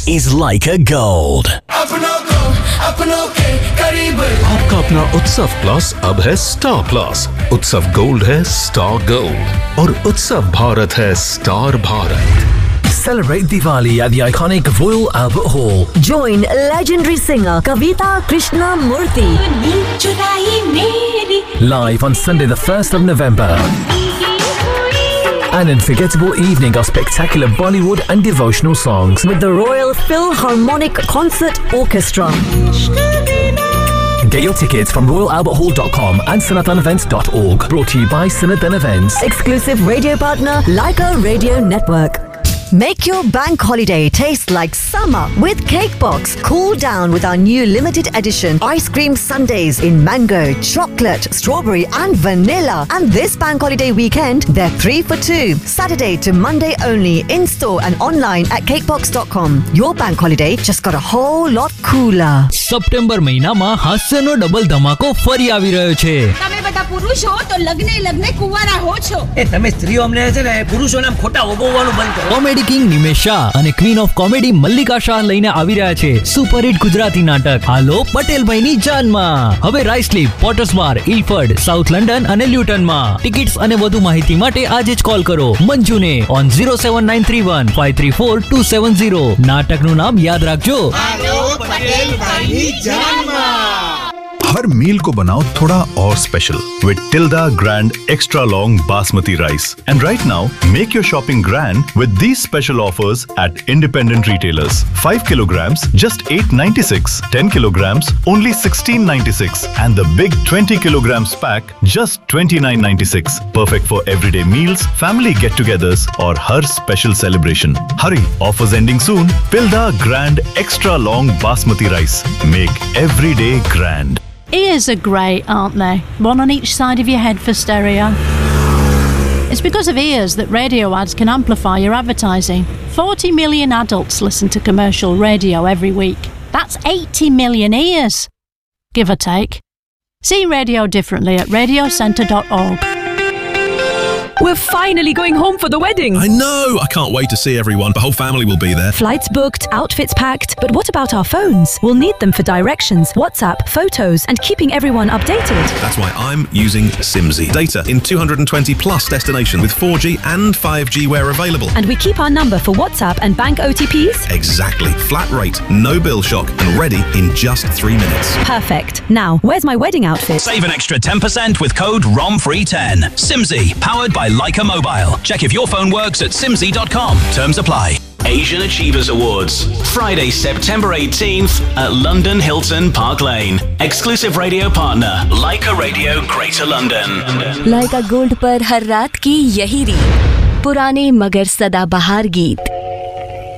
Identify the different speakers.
Speaker 1: is Leica Gold.
Speaker 2: आपका अपना उत्सव प्लस अब है स्टार प्लस। उत्सव गोल्ड है स्टार गोल्ड और उत्सव भारत है star Bharat.
Speaker 1: Celebrate Diwali at the iconic Royal Albert Hall.
Speaker 3: Join legendary singer Kavita Krishnamurthy
Speaker 1: Live on Sunday the 1st of November. An unforgettable evening of spectacular Bollywood and devotional songs
Speaker 3: with the Royal Philharmonic Concert Orchestra.
Speaker 1: Get your tickets from royalalberthall.com and sanathanevents.org. Brought to you by Sanathan Events.
Speaker 3: Exclusive radio partner Leica Radio Network. Make your bank holiday taste like summer with Cakebox. Cool down with our new limited edition ice cream sundaes in mango, chocolate, strawberry and vanilla. And this bank holiday weekend, they're 3 for 2. Saturday to Monday only, in store and online at cakebox.com. Your bank holiday just got a whole lot cooler.
Speaker 4: September મહિનામાં હાસ્યનો double ધમાકો ફરી આવી રહ્યો છે.
Speaker 5: તમે બધા પુરુષો તો લગ્ને કુંવારા હો છો.
Speaker 6: એ તમે સ્ત્રીઓ અમને છે ને પુરુષોના ખોટા ઓગવવાનું બંધ કરો.
Speaker 4: કોમેડી કિંગ નિમેશ શાહ અને queen of comedy Mallika Shah લઈને આવી રહ્યા છે સુપરહિટ ગુજરાતી નાટક હાલો પટેલભાઈની જાનમાં. હવે રાઇસલીપ, પોટર્સ બાર, ઇલફર્ડ, સાઉથ લંડન અને લ્યુટનમાં. ટિકિટ્સ અને વધુ માહિતી માટે આજે જ કોલ કરો મંજુને ઓન 07931 534 270. નાટકનું નામ યાદ રાખજો હાલો પટેલભાઈની જાનમાં.
Speaker 7: हर मील को बनाओ थोड़ा और special with Tilda Grand Extra Long Basmati Rice. And right now, make your shopping grand with these special offers at independent retailers. 5 kilograms, just $8.96. 10 kilograms, only $16.96. And the big 20 kilograms pack, just $29.96. Perfect for everyday meals, family get-togethers, or her special celebration. Hurry, offers ending soon. Tilda Grand Extra Long Basmati Rice. Make every day grand.
Speaker 8: Ears are great, aren't they? One on each side of your head for stereo. It's because of ears that radio ads can amplify your advertising. 40 million adults listen to commercial radio every week. That's 80 million ears, give or take. See radio differently at radiocentre.org.
Speaker 9: We're finally going home for the wedding.
Speaker 10: I know! I can't wait to see everyone. The whole family will be there.
Speaker 9: Flights booked, outfits packed. But what about our phones? We'll need them for directions, WhatsApp, photos, and keeping everyone updated.
Speaker 10: That's why I'm using Simsy. Data in 220 plus destinations with 4G and 5G where available.
Speaker 9: And we keep our number for WhatsApp and bank OTPs?
Speaker 10: Exactly. Flat rate, no bill shock, and ready in just 3 minutes.
Speaker 9: Perfect. Now, where's my wedding outfit?
Speaker 11: Save an extra 10% with code ROMFREE10. Simsy, powered by Leica Mobile. Check if your phone works at simsy.com. Terms apply. Asian Achievers Awards, Friday, September 18th at London Hilton Park Lane. Exclusive radio partner, Leica Radio Greater London.
Speaker 12: Leica Gold पर हर रात की यही रीत, पुराने मगर सदाबहार गीत.